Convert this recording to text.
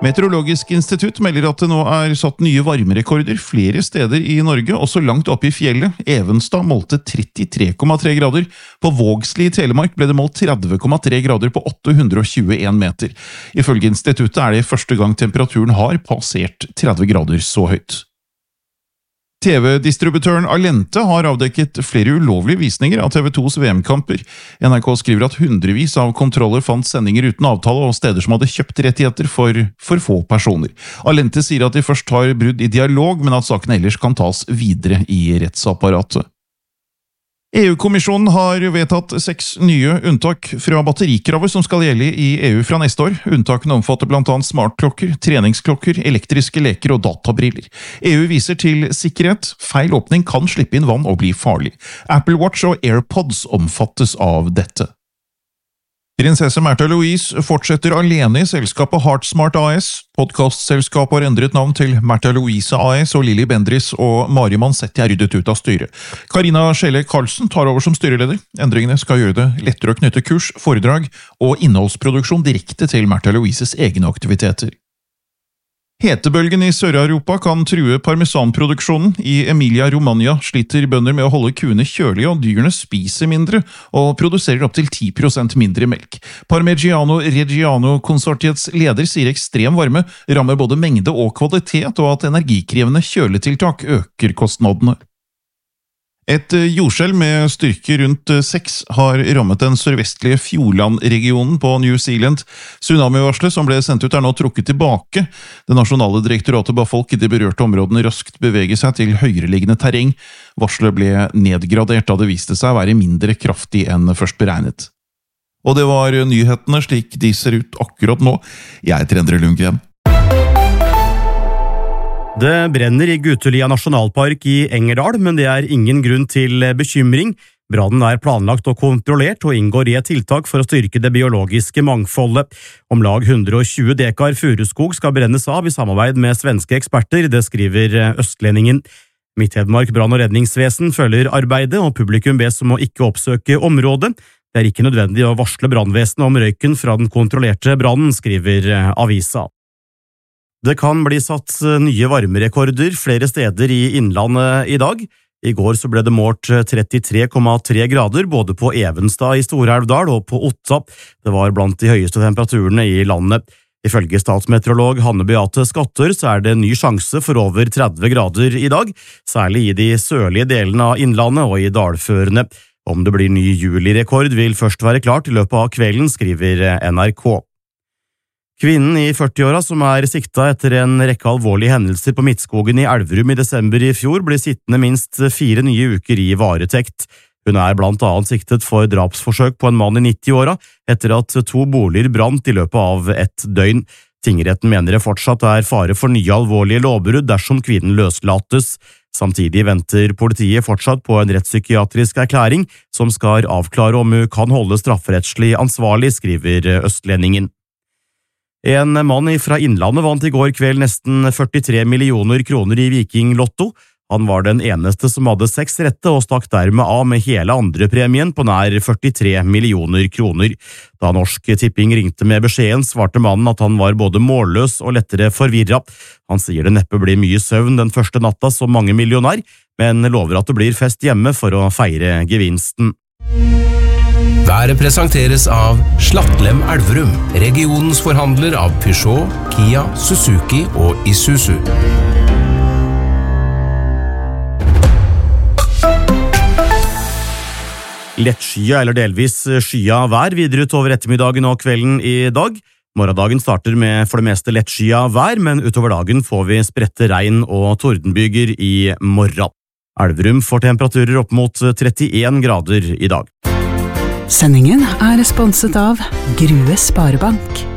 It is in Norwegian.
Meteorologisk institutt melder at det nå satt nye varmerekorder flere steder i Norge, også langt oppe i fjellet. Evenstad målte 33,3 grader. På Vågsli i Telemark ble det målt 30,3 grader på 821 meter. Ifølge instituttet det første gang temperaturen har passert 30 grader så høyt. TV-distributøren Allente har avdekket flere ulovlige visninger av TV2s VM-kamper. NRK skriver at hundrevis av kontroller fant sendinger uten avtale og steder som hadde kjøpt rettigheter for få personer. Allente sier at de først har brudd i dialog, men at saken ellers kan tas videre i rettsapparatet. EU-kommisjonen har vedtatt 6 nye unntak fra batterikravet som skal gjelde i EU fra neste år. Unntakene omfatter blant annet smartklokker, treningsklokker, elektriske leker og databriller. EU viser til sikkerhet. Feil åpning kan slippe inn vann og bli farlig. Apple Watch og AirPods omfattes av dette. Prinsesse Märtha Louise fortsetter alene i selskapet Heartsmart AS. Podcastselskapet har endret navn til Märtha Louise AS, og Lilly Bendriss og Mari Mansett ryddet ut av styret. Karina Schelle Karlsen tar over som styreleder. Endringene skal gjøre det lettere å knytte kurs, foredrag og innholdsproduksjon direkte til Märtha Louises egne aktiviteter. Hetebølgen i Sør-Europa kan true parmesanproduksjonen. I Emilia-Romagna sliter bønder med å holde kuene kjølige, og dyrene spiser mindre og produserer opp til 10% mindre melk. Parmigiano Reggiano-konsortiets leder sier ekstrem varme rammer både mengde og kvalitet, og at energikrevende kjøletiltak øker kostnadene. Et jordskjelv med styrke rundt 6 har rammet den sørvestlige Fjordland-regionen på New Zealand. Tsunami-varslet som ble sendt ut nå trukket tilbake. Det nasjonale direktoratet ba folk i de berørte områdene raskt bevege seg til høyereliggende terreng. Varslet ble nedgradert da det viste seg å være mindre kraftig enn først beregnet. Og det var nyhetene slik de ser ut akkurat nå. Jeg heter Endre Lundgren. Det brenner i Gutelia nasjonalpark i Engerdal, men det ingen grunn til bekymring. Brannen planlagt og kontrollert og inngår i et tiltak for å styrke det biologiske mangfoldet. Om lag 120 dekar furuskog skal brennes av i samarbeid med svenske eksperter, det skriver Østlendingen. Midt-Hedmark brann- og redningsvesen følger arbeidet, og publikum bes om å ikke oppsøke området. Det ikke nødvendig å varsle brannvesenet om røyken fra den kontrollerte brannen, skriver avisa. Det kan bli satt nye varmerekorder flere steder i innlandet i dag. I går så ble det målt 33,3 grader både på Evenstad i Stor-Elvdal og på Otta. Det var blant de høyeste temperaturene i landet. Ifølge statsmeteorolog Hanne Beate Skatter så det en ny sjanse for over 30 grader i dag, særlig i de sørlige delene av innlandet og i dalførene. Om det blir ny julirekord vil først være klart i løpet av kvelden, skriver NRK. Kvinnen i 40-åra som sikta etter en rekke alvorlige hendelser på Midtskogen i Elverum i desember i fjor, ble sittende minst 4 nye uker i varetekt. Hun blant annet siktet for drapsforsøk på en mann i 90-åra etter at 2 boliger brant i løpet av et døgn. Tingretten mener det fortsatt fare for nye alvorlige lovbrudd dersom kvinnen løslates. Samtidig venter politiet fortsatt på en rettspsykiatrisk erklæring som skal avklare om hun kan holde strafferettslig ansvarlig, skriver Østlendingen. En mann fra Innlandet vant i går kveld nesten 43 millioner kroner i Viking Lotto. Han var den eneste som hadde 6 rette og stakk dermed av med hele andre premien på nær 43 millioner kroner. Da Norsk Tipping ringte med beskjeden, svarte mannen at han var både målløs og lettere forvirret. Han sier det neppe blir mye søvn den første natta som mange millionær, men lover at det blir fest hjemme for å feire gevinsten. Været presenteres av Slattlem Elverum, regionens forhandler av Peugeot, Kia, Suzuki og Isuzu. Lettskya eller delvis skya vær videre utover ettermiddagen og kvelden i dag. Morgendagen starter med for det meste lettskya vær, men utover dagen får vi spredte regn og tordenbyger i morgen. Elverum får temperaturer opp mot 31 grader i dag. Sendingen sponset av Grue Sparebank.